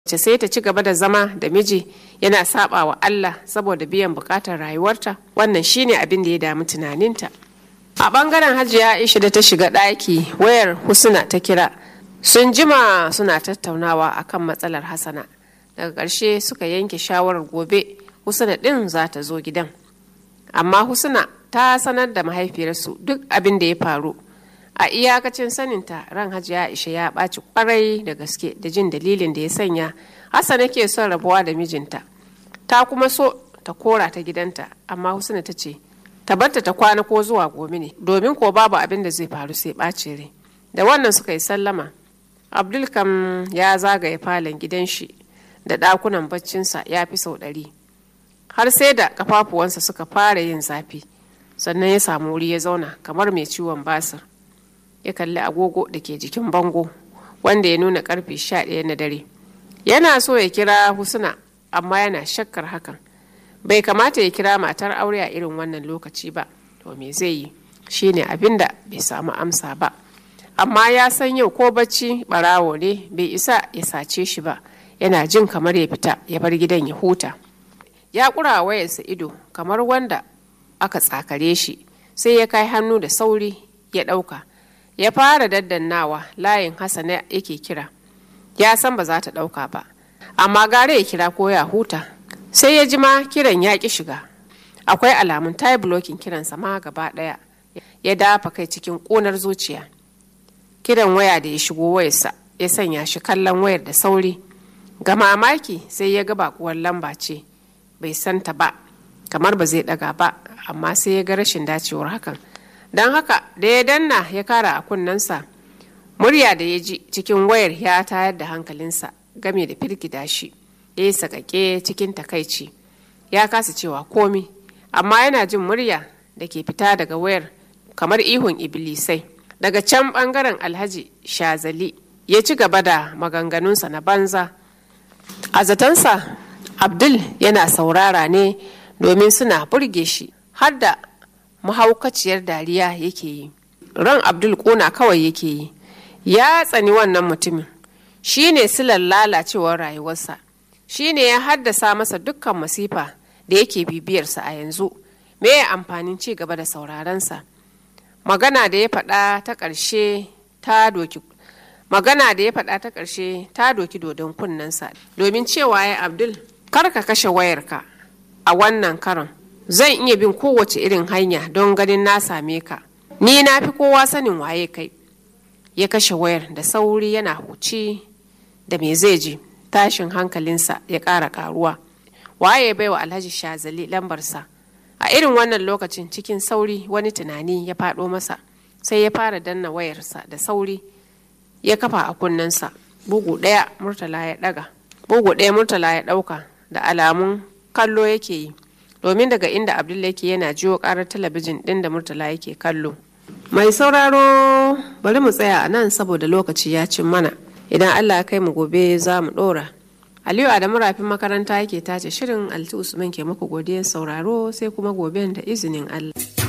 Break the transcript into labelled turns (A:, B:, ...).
A: ce sai ta ci gaba da zama da miji yana saba wa Allah saboda biyan bukatar rayuwarta. Wannan shine abin da ya damu tunaninta. A bangaren Hajiya Aisha da ta shiga ɗaki, wayar Husna ta kira. Sun jima suna tattaunawa akan matsalar Hassana. Daga ƙarshe suka yanke shawarar gobe Husna ɗin za ta zo gidan. Amma Husna ta sanar da mahaifiyarsu duk abin da ya faru. A iyakacin saninta, ran Hajiya Aisha ya ɓaci ƙwarai da gaske da jin dalilin da ya sanya Hassana ke son rabuwa da mijinta. Ta kuma so ta kora ta gidanta, amma Husna ta ce ta barta ta kwana ko zuwa gobe ne, domin ko babu abin da zai faru sai ɓace rai. Da wannan suka yi sallama. Abdul kam ya zagaye falon gidan shi da ɗakunan baccinsa ya fi sau 100. Har sai da kafafuwansa suka fara yin zafi, sannan ya samu wuri ya zauna kamar mai ciwon basir. Ya kalli agogo da ke jikin bango wanda ya nuna karfe 11 na dare. Yana so ya kira Husna, amma yana shakkar hakan. Bai kamata ya kira matar aure a irin wannan lokaci ba. To me zai yi? Shine abin da bai samu amsa ba. Amma ya san yau ko bacci barawo ne bai isa ya sace shi ba. Yana jin kamar ya fita ya bar gidan ya huta. Ya kura wayarsa ido kamar wanda aka tsakare shi, sai ya kai hannu da sauri ya ɗauka. Ya fara daddannawa layin Hassana yake kira. Ya san ba za ta ɗauka ba, amma gare ya kira ko ya huta. Sai ya ji ma kiran ya ƙi shiga. Akwai alamun ta yi blocking kiransa ma gaba ɗaya. Ya dafa kai cikin ƙonar zuciya. Kiran waya da ya shigo wayarsa ya sanya shi kallon wayar da sauri. Ga mamaki sai ya ga bakuwar lamba ce. Bai santa ba, kamar ba zai ɗaga ba, amma sai ya ga rashin dacewar hakan. Don haka da ya danna ya kara a kunnensa, murya da ya ji cikin wayar ya tayar da hankalinsa game da firgida shi. Ya yi sakake cikin takaici. Ya kasa cewa komi, amma yana jin murya da ke fita daga wayar kamar ihun iblisai. Daga can bangaren Alhaji Shazali ya ci gaba da maganganunsa na banza. A zatansa Abdul yana saurara ne domin suna burge shi, har da mahaukaciyar dariya yake yi. Ran Abdul kuna kawai yake yi. Ya tsani wannan mutumin. Shi ne silar lalacewar rayuwarsa. Shi ne ya haddasa masa dukkan masifa da yake bibiyarsa a yanzu. Me ya amfanin ci gaba da saurarensa? Magana da ya faɗa ta ƙarshe ta doki dodon kunnensa, domin cewa ya Abdul, kar ka kashe wayarka a wannan karon. Zan iya bin kowace irin hanya don ganin na same ka. Ni na fi kowa sanin waye kai. Ya kashe wayar da sauri yana huci da me zai ji. Tashin hankalinsa ya ƙara ƙaruwa. Waye bai wa Alhaji Shazali lambarsa? A irin wannan lokacin cikin sauri wani tunani ya faɗo masa. Sai ya fara danna wayarsa da sauri ya kafa a kunnensa. Bugu ɗaya Murtala ya ɗaga. Bugu ɗaya Murtala ya ɗauka da alamun kallo yake yi. Domin daga inda Abdul yake yana jiwo karar talabijin ɗin da Murtala yake kallo. Mai sauraro, bari mu tsaya a nan saboda lokaci ya cin mana. Idan Allah ya kai mu gobe za mu ɗora. Aliyu Adamu Rafin makaranta yake tace shirin. Alti Usman ke muku godiyar sauraro, sai kuma goben da izinin Allah.